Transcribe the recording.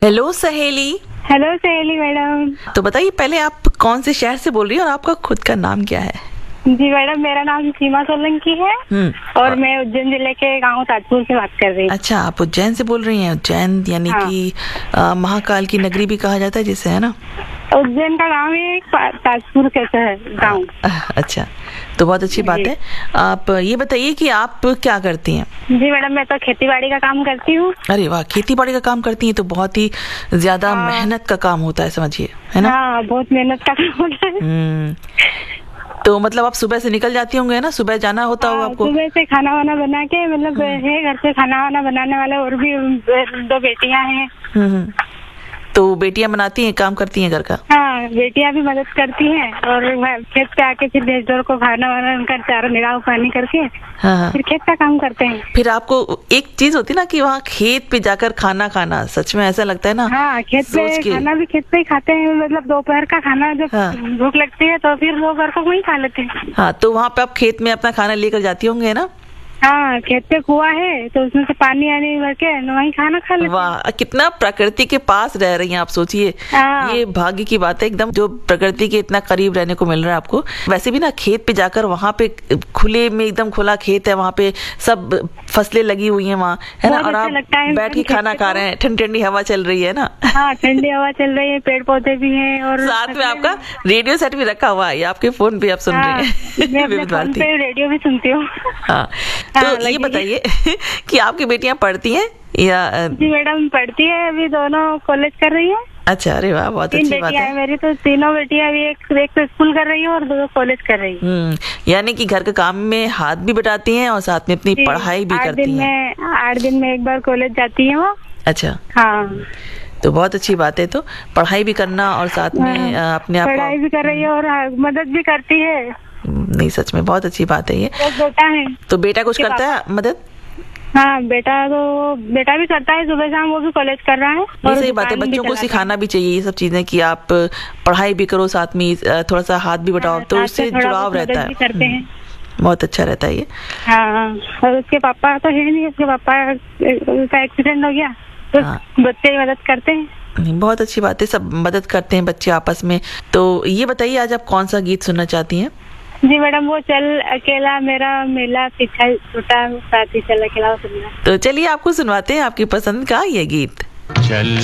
Hello सहेली। Hello सहेली madam. तो बताइए पहले आप कौन से शहर से बोल रही हैं और आपका खुद का नाम क्या है? जी मैडम, मेरा नाम सीमा सोलंकी है और मैं उज्जैन जिले के गांव ताजपुर से बात कर रही हूँ। अच्छा, आप उज्जैन से बोल रही हैं। उज्जैन यानी हाँ। कि महाकाल की नगरी भी कहा जाता है जिसे, है ना? उज्जैन का गांव है, ताजपुर कैसा है गांव। अच्छा, तो बहुत अच्छी बात है। आप ये बताइए कि आप क्या करती हैं? जी मैडम, मैं तो खेती बाड़ी का काम करती हूँ। अरे वाह, खेती बाड़ी का काम करती हैं तो बहुत ही ज्यादा मेहनत का काम होता है, समझिए, है ना? हाँ, बहुत मेहनत का काम होता है। तो मतलब आप सुबह से निकल जाती होंगे ना? सुबह जाना होता होगा आपको? सुबह से खाना वाना बना के, मतलब है घर पे खाना वाना बनाने वाले और भी 2 बेटियां हैं। तो बेटियां बनाती हैं, काम करती हैं घर का? हाँ, बेटियां भी मदद करती हैं और खेत पे आके फिर भेजोर को खाना वाना उनका चारा निगाह पानी करके हाँ। फिर खेत का काम करते हैं। फिर आपको एक चीज होती है ना कि वहाँ खेत पे जाकर खाना खाना, सच में ऐसा लगता है ना? हाँ, खेत पे खाना भी खेत पे ही खाते हैं। मतलब दोपहर का खाना जब भूख लगती है तो फिर दोपहर को वही खा लेते हैं। हाँ, तो वहाँ पे आप खेत में अपना खाना लेकर जाती होंगे ना? हाँ, खेत पे कुआं है तो उसमें से पानी आने भर के वही खाना खा लेते हैं। वाह, कितना प्रकृति के पास रह रही हैं आप, सोचिए। ये भाग्य की बात है एकदम, जो प्रकृति के इतना करीब रहने को मिल रहा है आपको। वैसे भी ना खेत पे जाकर, वहाँ पे खुले में, एकदम खुला खेत है, वहाँ पे सब फसलें लगी हुई हैं वहाँ, है ना? और आप बैठ के खाना खा रहे हैं, ठंडी ठंडी हवा चल रही है ना? हाँ, ठंडी हवा चल रही है, पेड़ पौधे भी हैं और साथ में आपका रेडियो सेट भी रखा हुआ है, आपके फोन पे आप सुन रही हैं। मैं अपने फोन पे रेडियो भी सुनती हूँ। हाँ, तो ये बताइए कि आपकी बेटियां पढ़ती हैं या? जी मैडम, पढ़ती है, अभी दोनों कॉलेज कर रही है। अच्छा, अरे वाह, बहुत अच्छी बात है। मेरी तो तीनों बेटियां अभी एक तो स्कूल कर रही है और 2 कॉलेज कर रही है। यानी कि घर के काम में हाथ भी बटाती हैं और साथ में अपनी पढ़ाई भी करती हैं। 8 दिन में एक बार कॉलेज जाती है वो। अच्छा, हाँ, तो बहुत अच्छी बात है। तो पढ़ाई भी करना और साथ में अपने आप पढ़ाई भी कर रही है और मदद भी करती है। नहीं, सच में बहुत अच्छी बात है ये। बेटा है तो बेटा कुछ करता है मदद? हाँ, बेटा भी करता है, सुबह शाम वो भी कॉलेज कर रहा है। और सही बात है, बच्चों को सिखाना भी चाहिए ये सब चीजें कि आप पढ़ाई भी करो, साथ में थोड़ा सा हाथ भी बटाओ, तो उससे जुड़ाव रहता है। करते हैं, बहुत अच्छा रहता है ये। हाँ, और उसके पापा तो है नहीं, उसके पापा का एक्सीडेंट हो गया तो बच्चे मदद करते हैं। नहीं, बहुत अच्छी बात है, सब मदद करते हैं बच्चे आपस में। तो ये बताइए आज आप कौन सा गीत सुनना चाहती हैं? जी मैडम, वो चल अकेला मेरा मेला पीछा छूटा साथी चल अकेला सुनना। तो चलिए आपको सुनवाते हैं आपकी पसंद का ये गीत। चल